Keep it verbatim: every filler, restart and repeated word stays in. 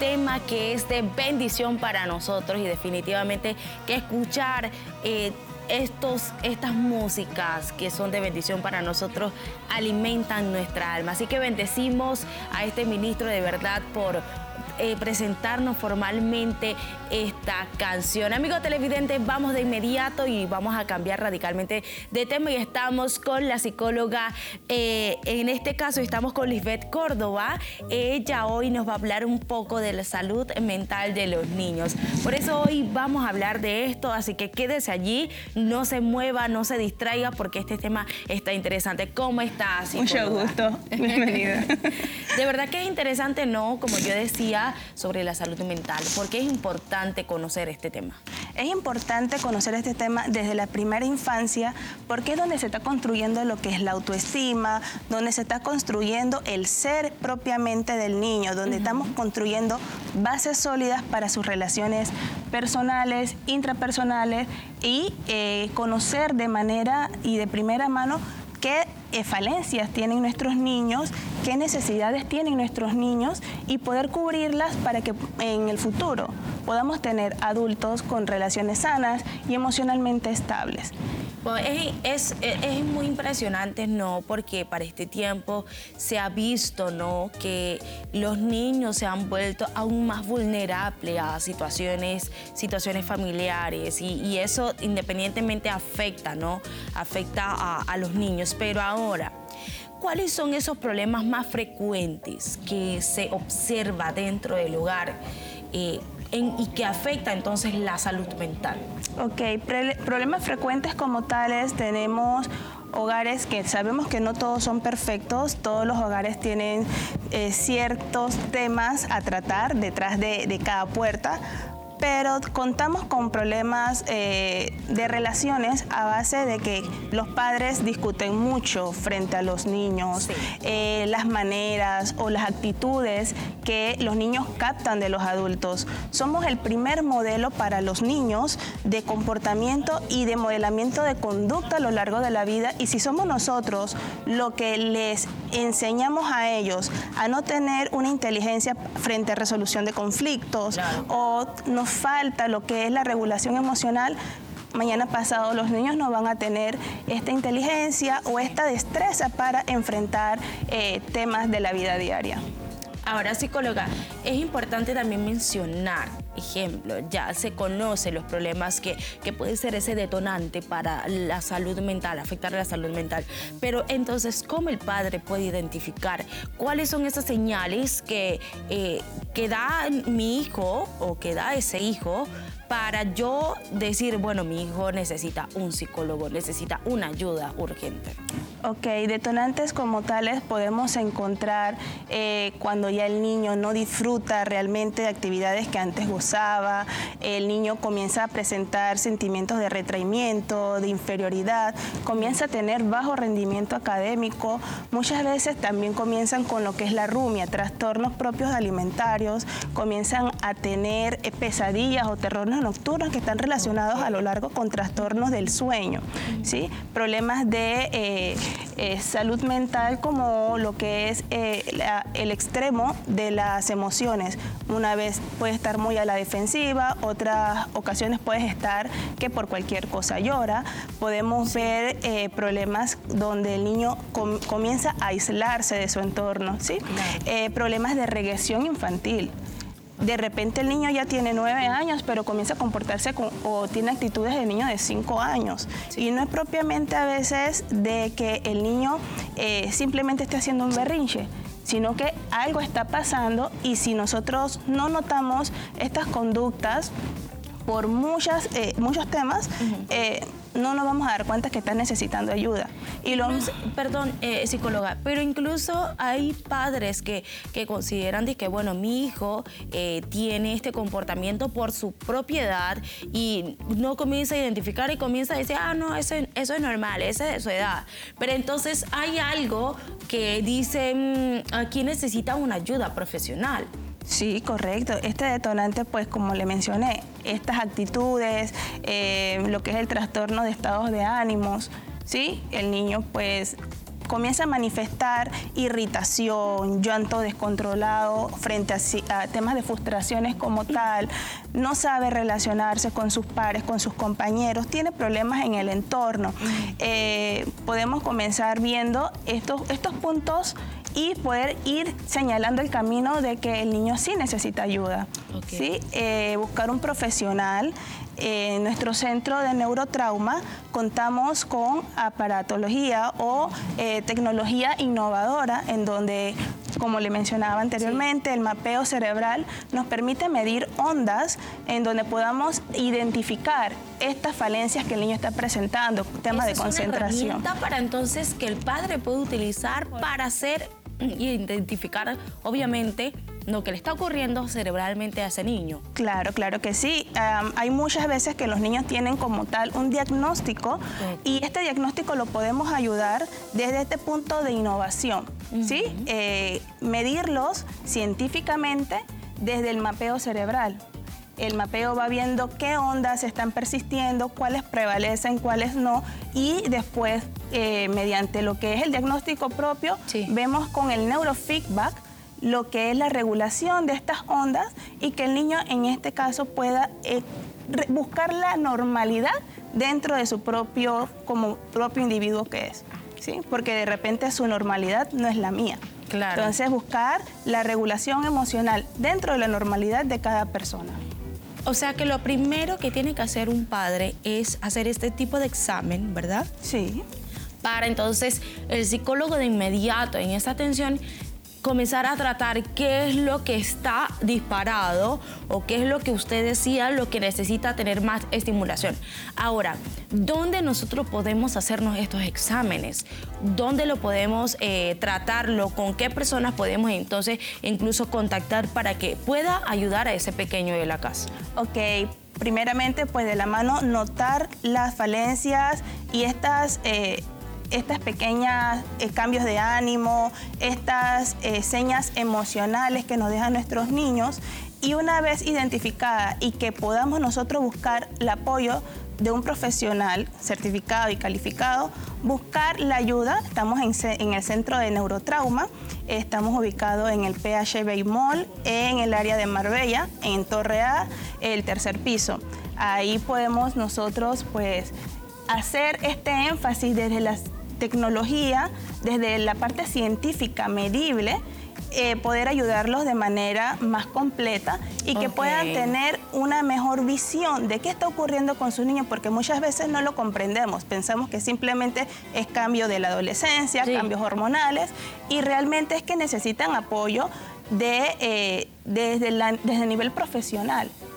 tema que es de bendición para nosotros y definitivamente que escuchar eh, Estos, estas músicas que son de bendición para nosotros alimentan nuestra alma. Así que bendecimos a este ministro de verdad por eh, presentarnos formalmente esta canción. Amigos televidentes, vamos de inmediato y vamos a cambiar radicalmente de tema y estamos con la psicóloga, eh, en este caso estamos con Lisbeth Córdoba. Ella hoy nos va a hablar un poco de la salud mental de los niños. Por eso hoy vamos a hablar de esto, así que quédese allí, no se mueva, no se distraiga porque este tema está interesante. ¿Cómo estás, psicóloga? Mucho gusto, bienvenida. De verdad que es interesante, ¿no? Como yo decía, sobre la salud mental. ¿Por qué es importante conocer este tema? Es importante conocer este tema desde la primera infancia porque es donde se está construyendo lo que es la autoestima, donde se está construyendo el ser propiamente del niño, donde uh-huh. estamos construyendo bases sólidas para sus relaciones personales, intrapersonales y eh, conocer de manera y de primera mano qué falencias tienen nuestros niños, qué necesidades tienen nuestros niños y poder cubrirlas para que en el futuro podamos tener adultos con relaciones sanas y emocionalmente estables. Bueno, es, es, es muy impresionante, ¿no? Porque para este tiempo se ha visto, ¿no?, que los niños se han vuelto aún más vulnerables a situaciones, situaciones familiares y, y eso independientemente afecta, ¿no? Afecta a, a los niños. Pero ahora, ¿cuáles son esos problemas más frecuentes que se observa dentro del hogar eh, en, y que afecta entonces la salud mental? Ok, Pre problemas frecuentes como tales tenemos hogares que sabemos que no todos son perfectos, todos los hogares tienen eh, ciertos temas a tratar detrás de, de cada puerta, pero contamos con problemas eh, de relaciones a base de que los padres discuten mucho frente a los niños, sí. eh, las maneras o las actitudes que los niños captan de los adultos. Somos el primer modelo para los niños de comportamiento y de modelamiento de conducta a lo largo de la vida, y si somos nosotros lo que les enseñamos a ellos a no tener una inteligencia frente a resolución de conflictos, claro. o nos falta lo que es la regulación emocional, mañana pasado los niños no van a tener esta inteligencia o esta destreza para enfrentar eh, temas de la vida diaria. Ahora, psicóloga, es importante también mencionar, ejemplo, ya se conocen los problemas que, que puede ser ese detonante para la salud mental, afectar la salud mental. Pero entonces, ¿cómo el padre puede identificar cuáles son esas señales que, eh, que da mi hijo o que da ese hijo para yo decir, bueno, mi hijo necesita un psicólogo, necesita una ayuda urgente? Ok, detonantes como tales podemos encontrar eh, cuando ya el niño no disfruta realmente de actividades que antes gozaba, el niño comienza a presentar sentimientos de retraimiento, de inferioridad, comienza a tener bajo rendimiento académico, muchas veces también comienzan con lo que es la rumia, trastornos propios alimentarios, comienzan a tener eh, pesadillas o terrores nocturnos que están relacionados a lo largo con trastornos del sueño, ¿sí? Problemas de eh, eh, salud mental como lo que es eh, la, el extremo de las emociones. Una vez puede estar muy a la defensiva, otras ocasiones puedes estar que por cualquier cosa llora. Podemos ver eh, problemas donde el niño com comienza a aislarse de su entorno, ¿sí? Eh, problemas de regresión infantil. De repente el niño ya tiene nueve años, pero comienza a comportarse con, o tiene actitudes de niño de cinco años. Sí. Y no es propiamente a veces de que el niño eh, simplemente esté haciendo un berrinche, sino que algo está pasando, y si nosotros no notamos estas conductas por muchas, eh, muchos temas, uh-huh. eh, no nos vamos a dar cuenta que están necesitando ayuda. Y lo... Perdón, eh, psicóloga, pero incluso hay padres que, que consideran de que, bueno, mi hijo eh, tiene este comportamiento por su propiedad y no comienza a identificar y comienza a decir, ah, no, eso, eso es normal, esa es de su edad. Pero entonces hay algo que dice, mmm, aquí necesita una ayuda profesional. Sí, correcto. Este detonante, pues como le mencioné, estas actitudes, eh, lo que es el trastorno de estados de ánimos, ¿sí? El niño pues comienza a manifestar irritación, llanto descontrolado frente a, a temas de frustraciones como tal, no sabe relacionarse con sus pares, con sus compañeros, tiene problemas en el entorno. Eh, podemos comenzar viendo estos, estos puntos y poder ir señalando el camino de que el niño sí necesita ayuda. Okay. ¿Sí? Eh, buscar un profesional. En nuestro centro de neurotrauma contamos con aparatología o eh, tecnología innovadora en donde, como le mencionaba anteriormente, sí, el mapeo cerebral nos permite medir ondas en donde podamos identificar estas falencias que el niño está presentando, temas de concentración. Es una herramienta para entonces que el padre puede utilizar para hacer y identificar, obviamente, lo que le está ocurriendo cerebralmente a ese niño. Claro, claro que sí. Um, hay muchas veces que los niños tienen como tal un diagnóstico, okay, y este diagnóstico lo podemos ayudar desde este punto de innovación, uh-huh, ¿sí? Eh, medirlos científicamente desde el mapeo cerebral. El mapeo va viendo qué ondas están persistiendo, cuáles prevalecen, cuáles no, y después, eh, mediante lo que es el diagnóstico propio, sí, vemos con el neurofeedback lo que es la regulación de estas ondas y que el niño en este caso pueda eh, buscar la normalidad dentro de su propio, como propio individuo que es, ¿sí? Porque de repente su normalidad no es la mía. Claro. Entonces buscar la regulación emocional dentro de la normalidad de cada persona. O sea que lo primero que tiene que hacer un padre es hacer este tipo de examen, ¿verdad? Sí. Para entonces el psicólogo de inmediato en esta atención comenzar a tratar qué es lo que está disparado o qué es lo que usted decía, lo que necesita tener más estimulación. Ahora, ¿dónde nosotros podemos hacernos estos exámenes? ¿Dónde lo podemos eh, tratarlo? ¿Con qué personas podemos entonces incluso contactar para que pueda ayudar a ese pequeño de la casa? Ok. Primeramente, pues de la mano, notar las falencias y estas... Eh, estas pequeñas eh, cambios de ánimo, estas eh, señas emocionales que nos dejan nuestros niños, y una vez identificada y que podamos nosotros buscar el apoyo de un profesional certificado y calificado, buscar la ayuda. Estamos en, en el centro de neurotrauma, estamos ubicados en el P H Bay Mall, en el área de Marbella, en Torre A, el tercer piso. Ahí podemos nosotros pues hacer este énfasis desde las tecnología, desde la parte científica medible, eh, poder ayudarlos de manera más completa y que okay, puedan tener una mejor visión de qué está ocurriendo con sus niños, porque muchas veces no lo comprendemos, pensamos que simplemente es cambio de la adolescencia, sí, cambios hormonales, y realmente es que necesitan apoyo de, eh, desde, la, desde el nivel profesional.